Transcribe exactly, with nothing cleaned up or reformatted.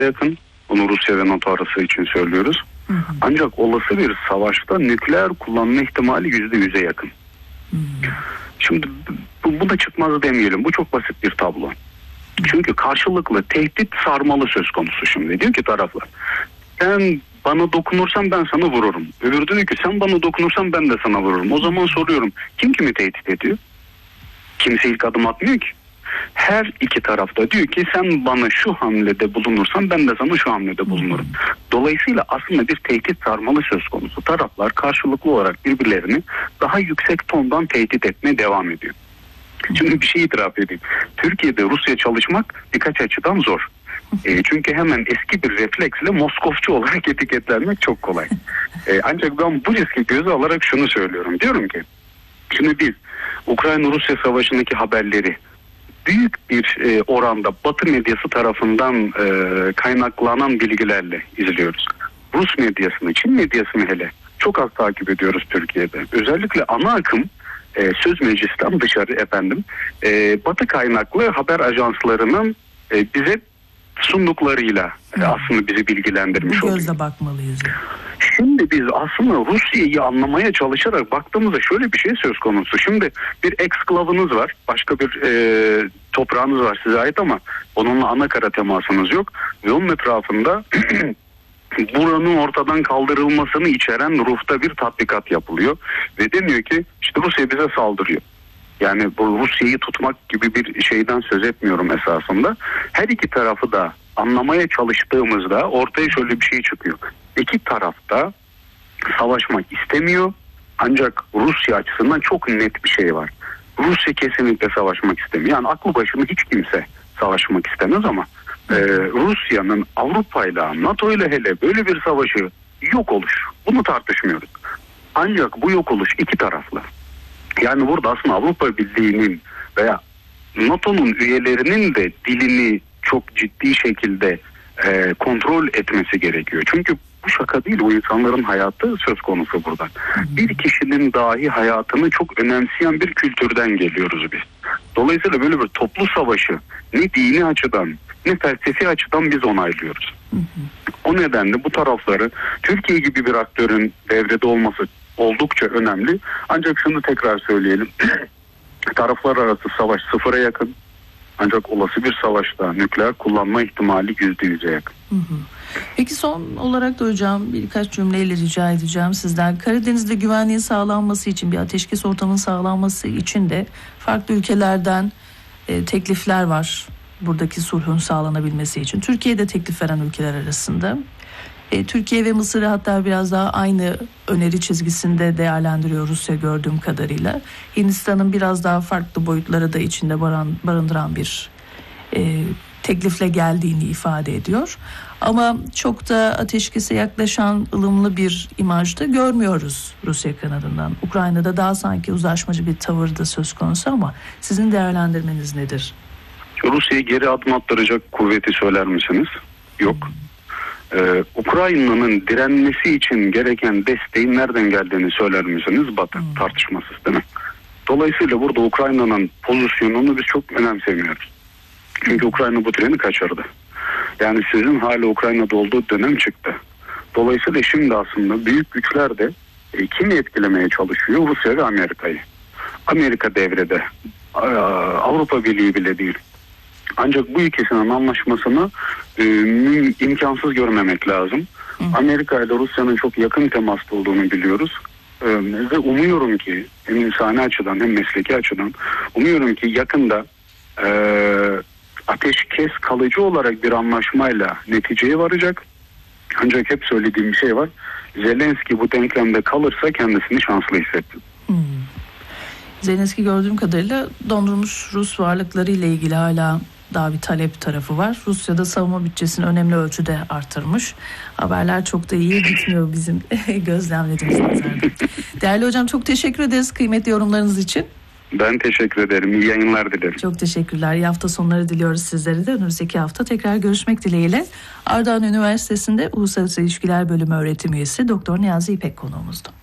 yakın. Bunu Rusya ve NATO arası için söylüyoruz. Hı hı. Ancak olası bir savaşta nükleer kullanma ihtimali yüzde yüze yakın. Hı hı. Şimdi bu, bu da çıkmaz demeyelim. Bu çok basit bir tablo. Hı. Çünkü karşılıklı tehdit sarmalı söz konusu şimdi. Diyor ki taraflar, sen bana dokunursan ben sana vururum. Öbürü diyor ki sen bana dokunursan ben de sana vururum. O zaman soruyorum, kim kimi tehdit ediyor? Kimse ilk adım atmıyor ki. Her iki tarafta diyor ki sen bana şu hamlede bulunursan ben de sana şu hamlede bulunurum. Dolayısıyla aslında bir tehdit sarmalı söz konusu. Taraflar karşılıklı olarak birbirlerini daha yüksek tondan tehdit etmeye devam ediyor. Şimdi bir şey itiraf edeyim. Türkiye'de Rusya çalışmak birkaç açıdan zor. E, çünkü hemen eski bir refleksle Moskovçu olarak etiketlenmek çok kolay. E, ancak ben bu riski göze alarak şunu söylüyorum. Diyorum ki şimdi biz Ukrayna-Rusya savaşındaki haberleri büyük bir e, oranda Batı medyası tarafından e, kaynaklanan bilgilerle izliyoruz. Rus medyasını, Çin medyasını hele çok az takip ediyoruz Türkiye'de. Özellikle ana akım e, söz meclisten dışarı efendim e, Batı kaynaklı haber ajanslarının e, bize sunduklarıyla e, aslında bizi bilgilendirmiş oluyor. Gözle bakmalıyız. Şimdi biz aslında Rusya'yı anlamaya çalışarak baktığımızda şöyle bir şey söz konusu. Şimdi bir eksklavınız var. Başka bir e, toprağınız var size ait ama onunla ana kara temasınız yok. Ve onun etrafında buranın ortadan kaldırılmasını içeren ruhta bir tatbikat yapılıyor. Ve deniyor ki işte Rusya bize saldırıyor. Yani bu Rusya'yı tutmak gibi bir şeyden söz etmiyorum esasında. Her iki tarafı da anlamaya çalıştığımızda ortaya şöyle bir şey çıkıyor. İki tarafta savaşmak istemiyor ancak Rusya açısından çok net bir şey var. Rusya kesinlikle savaşmak istemiyor. Yani aklı başında hiç kimse savaşmak istemez ama e, Rusya'nın Avrupa'yla, NATO ile hele böyle bir savaşı yok oluş. Bunu tartışmıyoruz. Ancak bu yok oluş iki taraflı. Yani burada aslında Avrupa Birliği'nin veya NATO'nun üyelerinin de dilini çok ciddi şekilde e, kontrol etmesi gerekiyor. Çünkü bu şaka değil, o insanların hayatı söz konusu burada. Bir kişinin dahi hayatını çok önemseyen bir kültürden geliyoruz biz. Dolayısıyla böyle bir toplu savaşı ne dini açıdan ne felsefi açıdan biz onaylıyoruz. O nedenle bu tarafları Türkiye gibi bir aktörün devrede olması oldukça önemli. Ancak şunu tekrar söyleyelim. Taraflar arası savaş sıfıra yakın. Ancak olası bir savaşta nükleer kullanma ihtimali yüzde yüze yakın. Hı hı. Peki son olarak da hocam birkaç cümleyle rica edeceğim sizden. Karadeniz'de güvenliğin sağlanması için, bir ateşkes ortamının sağlanması için de farklı ülkelerden e, teklifler var. Buradaki sulhun sağlanabilmesi için. Türkiye'de teklif veren ülkeler arasında. E, Türkiye ve Mısır'ı hatta biraz daha aynı öneri çizgisinde değerlendiriyor Rusya gördüğüm kadarıyla. Hindistan'ın biraz daha farklı boyutları da içinde baran, barındıran bir e, teklifle geldiğini ifade ediyor. Ama çok da ateşkese yaklaşan ılımlı bir imajda görmüyoruz Rusya kanadından. Ukrayna'da daha sanki uzlaşmacı bir tavır da söz konusu ama sizin değerlendirmeniz nedir? Rusya'yı geri adım attıracak kuvveti söyler misiniz? Yok. Ee, Ukrayna'nın direnmesi için gereken desteğin nereden geldiğini söyler misiniz? Batı hmm. tartışmasız değil mi? Dolayısıyla burada Ukrayna'nın pozisyonunu biz çok önemsemiyoruz. Çünkü Ukrayna bu treni kaçırdı. Yani sizin hala Ukrayna'da olduğu dönem çıktı. Dolayısıyla şimdi aslında büyük güçler de e, kimi etkilemeye çalışıyor? Rusya ve Amerika'yı. Amerika devrede. Avrupa Birliği bile değil. Ancak bu ikisinin anlaşmasını e, imkansız görmemek lazım. Hı. Amerika ile Rusya'nın çok yakın temasta olduğunu biliyoruz. E, ve umuyorum ki hem insani açıdan hem mesleki açıdan umuyorum ki yakında e, ateşkes kalıcı olarak bir anlaşmayla neticeye varacak. Ancak hep söylediğim bir şey var. Zelenski bu denklemde kalırsa kendisini şanslı hissetti. Hmm. Zelenski gördüğüm kadarıyla dondurulmuş Rus varlıkları ile ilgili hala daha bir talep tarafı var. Rusya'da savunma bütçesini önemli ölçüde artırmış. Haberler çok da iyi gitmiyor bizim gözlemlediğimiz nazarda. Değerli hocam çok teşekkür ederiz kıymetli yorumlarınız için. Ben teşekkür ederim. İyi yayınlar dilerim. Çok teşekkürler. İyi hafta sonları diliyoruz sizlere de. Önümüzdeki hafta tekrar görüşmek dileğiyle. Ardahan Üniversitesi'nde Uluslararası İlişkiler Bölümü öğretim üyesi Doktor Niyazi İpek konuğumuzdu.